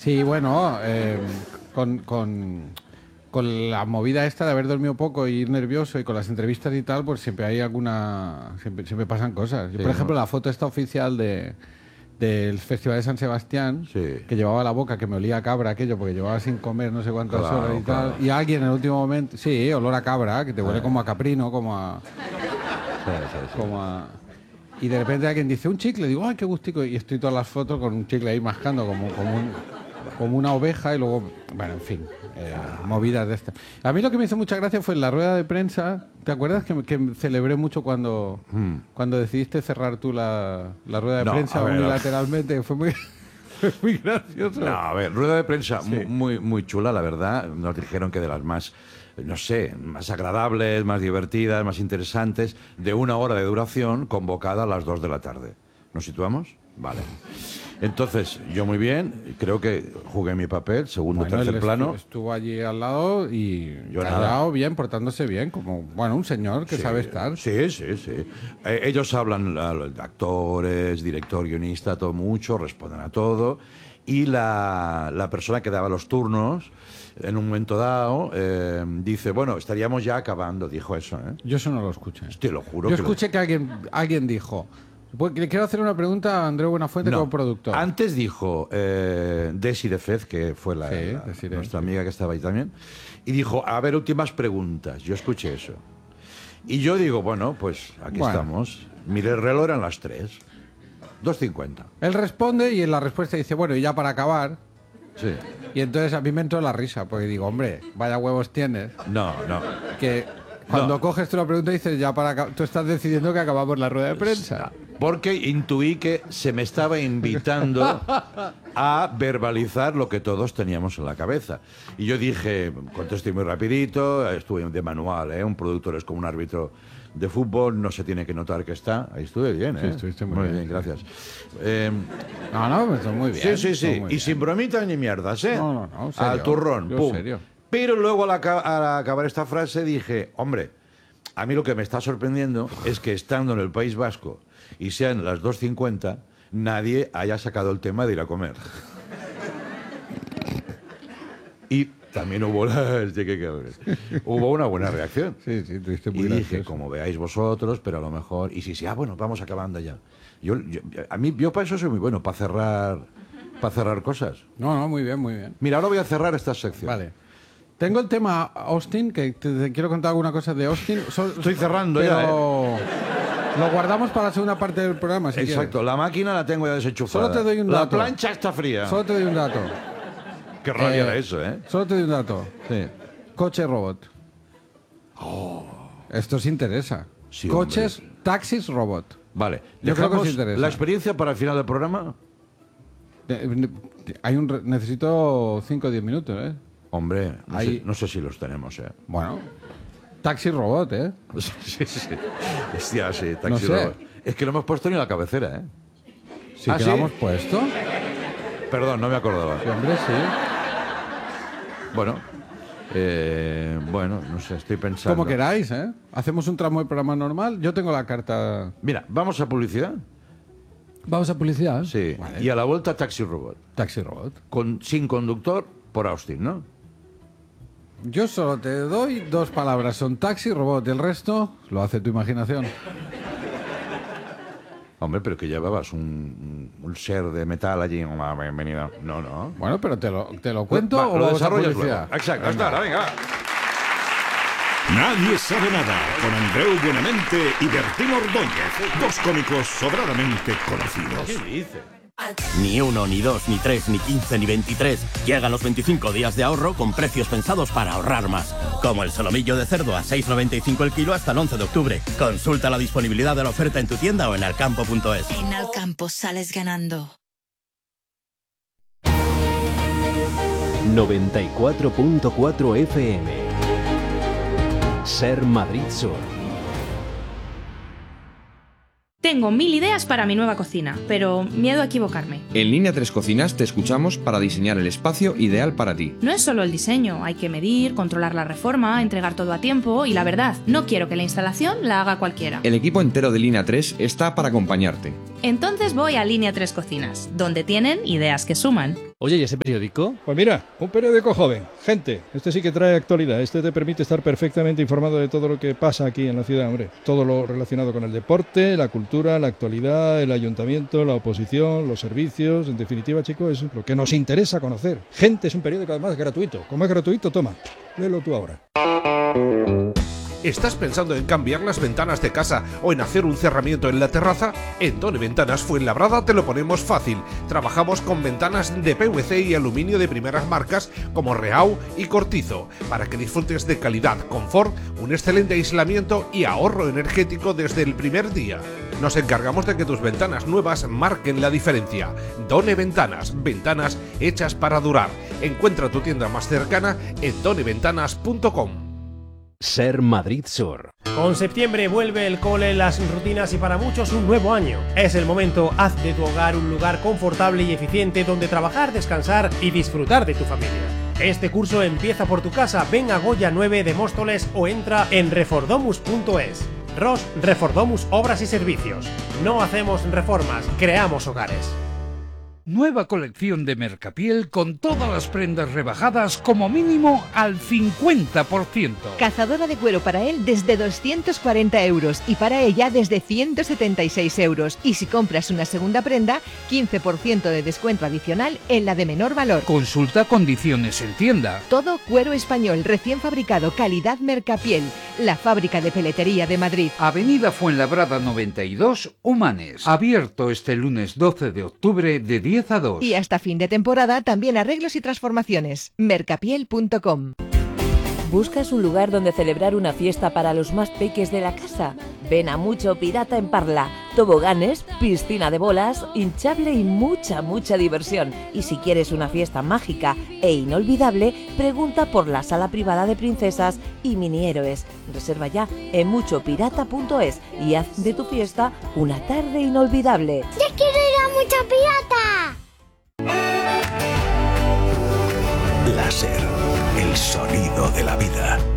Sí, bueno, con la movida esta de haber dormido poco y ir nervioso y con las entrevistas y tal, pues siempre hay siempre pasan cosas. Yo, Sí, por ejemplo, ¿no? la foto esta oficial del Festival de San Sebastián, Sí. que llevaba la boca, que me olía a cabra aquello, porque llevaba sin comer no sé cuántas Claro, horas y tal, claro. y alguien en el último momento, sí, olor a cabra, que te huele como a caprino, como a... Y de repente alguien dice un chicle, digo, ay, qué gustico, y estoy todas las fotos con un chicle ahí mascando como una oveja y luego, bueno, en fin, movidas de estas. A mí lo que me hizo mucha gracia fue en la rueda de prensa, ¿te acuerdas que celebré mucho cuando decidiste cerrar tú la rueda de No, prensa a ver, unilateralmente? Fue muy, muy gracioso. No, a ver, rueda de prensa Sí. muy chula, la verdad. Nos dijeron que de las más, no sé, más agradables, más divertidas, más interesantes, de 1 hora de duración, convocada a las 2 de la tarde. ¿Nos situamos? Vale. Entonces, yo muy bien, creo que jugué mi papel, segundo, Bueno, tercer él plano. estuvo allí al lado y Yo callado, nada. bien, portándose bien, como, bueno, un señor que Sí, sabe estar. Sí. Ellos hablan, actores, director, guionista, todo mucho, responden a todo. Y la persona que daba los turnos, en un momento dado, dice, bueno, estaríamos ya acabando, dijo eso, ¿eh? Yo eso no lo escuché. Te lo juro. Yo que escuché que alguien dijo, pues, le quiero hacer una pregunta a Andreu Buenafuente No, como productor. Antes dijo Desi de Fez, que fue Desiree, nuestra sí. amiga que estaba ahí también, y dijo, a ver, últimas preguntas. Yo escuché eso. Y yo digo, bueno, pues aquí Bueno. estamos. Miré el reloj, eran las 3. 2:50. Él responde y en la respuesta dice, bueno, y ya para acabar. Sí. Y entonces a mí me entró la risa, porque digo, hombre, vaya huevos tienes, No. que cuando No. coges tú la pregunta dices, ya para acabar, tú estás decidiendo que acabamos la rueda de prensa. Porque intuí que se me estaba invitando a verbalizar lo que todos teníamos en la cabeza. Y yo dije, contesté muy rapidito, estuve de manual, ¿eh? Un productor es como un árbitro de fútbol, no se tiene que notar que está. Ahí estuve bien, ¿eh? Sí, estuviste muy bien, gracias. No, pues está muy bien. Sí. está muy Y bien. sin bromitas ni mierdas, ¿eh? No, serio. Al turrón, Yo pum. serio. Pero luego al acabar esta frase dije, hombre, a mí lo que me está sorprendiendo es que estando en el País Vasco y sean las 2:50, nadie haya sacado el tema de ir a comer. Y también hubo una buena reacción. Sí, tuviste muy Y dije, gracioso. como veáis vosotros, pero a lo mejor... Y sí, bueno, vamos acabando ya. Yo para eso soy muy bueno, para cerrar cosas. No, muy bien, muy bien. Mira, ahora voy a cerrar esta sección. Vale. Tengo el tema Austin, que te quiero contar alguna cosa de Austin. Estoy cerrando pero ya, ¿eh? Lo guardamos para la segunda parte del programa, si Exacto, la máquina la tengo ya desenchufada. Solo te doy un La dato. plancha está fría. quieres. Solo te doy un dato. Qué rabia era eso, ¿eh? Solo te doy un dato. Sí. Coche robot. Esto os interesa. Sí, Coches, taxis robot. Vale. Yo creo que os Dejamos interesa. la experiencia para el final del programa. Necesito 5 o 10 minutos, ¿eh? Hombre, Ahí- no sé si los tenemos, ¿eh? Bueno. Taxi robot, ¿eh? Sí. Hostia, sí, taxi No sé. robot. Es que lo hemos puesto ni en la cabecera, ¿eh? Sí ¿Ah, que sí? lo hemos puesto. Perdón, no me acordaba. Sí, hombre, sí. Bueno, no sé, estoy pensando. Como queráis, ¿eh? Hacemos un tramo de programa normal. Yo tengo la carta. Mira, vamos a publicidad. Vamos a publicidad. Sí. Vale. Y a la vuelta taxi robot. Taxi robot. Sin conductor por Austin, ¿no? Yo solo te doy 2 palabras. Son taxi robot. El resto lo hace tu imaginación. Hombre, pero que llevabas un ser de metal allí. Bienvenido. No. Bueno, pero te lo cuento Va, o lo vamos a desarrollas publicidad. luego. Exacto, hasta ahora, venga. Va. Nadie sabe nada, con Andreu Buenamente y Bertín Ordóñez, 2 cómicos sobradamente conocidos. ¿Qué dice? Ni 1, ni 2, ni 3, ni 15, ni 23. Llegan los 25 días de ahorro con precios pensados para ahorrar más. Como el solomillo de cerdo a 6,95 el kilo hasta el 11 de octubre. Consulta la disponibilidad de la oferta en tu tienda o en alcampo.es. En Alcampo sales ganando. 94.4 FM. Ser Madrid Sur. Tengo 1000 ideas para mi nueva cocina, pero miedo a equivocarme. En Línea 3 Cocinas te escuchamos para diseñar el espacio ideal para ti. No es solo el diseño, hay que medir, controlar la reforma, entregar todo a tiempo y la verdad, no quiero que la instalación la haga cualquiera. El equipo entero de Línea 3 está para acompañarte. Entonces voy a Línea 3 Cocinas, donde tienen ideas que suman. Oye, ¿y ese periódico? Pues mira, un periódico joven. Gente, este sí que trae actualidad. Este te permite estar perfectamente informado de todo lo que pasa aquí en la ciudad, hombre. Todo lo relacionado con el deporte, la cultura, la actualidad, el ayuntamiento, la oposición, los servicios. En definitiva, chicos, es lo que nos interesa conocer. Gente, es un periódico además gratuito. Como es gratuito, toma, léelo tú ahora. ¿Estás pensando en cambiar las ventanas de casa o en hacer un cerramiento en la terraza? En Done Ventanas Fuenlabrada te lo ponemos fácil. Trabajamos con ventanas de PVC y aluminio de primeras marcas como Reau y Cortizo, para que disfrutes de calidad, confort, un excelente aislamiento y ahorro energético desde el primer día. Nos encargamos de que tus ventanas nuevas marquen la diferencia. Done Ventanas, ventanas hechas para durar. Encuentra tu tienda más cercana en doneventanas.com. Ser Madrid Sur. Con septiembre vuelve el cole, las rutinas y para muchos un nuevo año. Es el momento, haz de tu hogar un lugar confortable y eficiente donde trabajar, descansar y disfrutar de tu familia. Este curso empieza por tu casa. Ven a Goya 9 de Móstoles o entra en refordomus.es. ROS Refordomus Obras y Servicios. No hacemos reformas, creamos hogares. Nueva colección de Mercapiel con todas las prendas rebajadas como mínimo al 50%. Cazadora de cuero para él desde 240 euros y para ella desde 176 euros. Y si compras una segunda prenda, 15% de descuento adicional en la de menor valor. Consulta condiciones en tienda. Todo cuero español, recién fabricado, calidad Mercapiel. La fábrica de peletería de Madrid. Avenida Fuenlabrada 92, Humanes. Abierto este lunes 12 de octubre de 10 a 2. Y hasta fin de temporada también arreglos y transformaciones. Mercapiel.com. ¿Buscas un lugar donde celebrar una fiesta para los más peques de la casa? Ven a Mucho Pirata en Parla. Toboganes, piscina de bolas, hinchable y mucha diversión. Y si quieres una fiesta mágica e inolvidable, pregunta por la sala privada de princesas y mini héroes. Reserva ya en muchopirata.es y haz de tu fiesta una tarde inolvidable. ¡Yo quiero ir a Mucho Pirata! Láser, el sonido de la vida.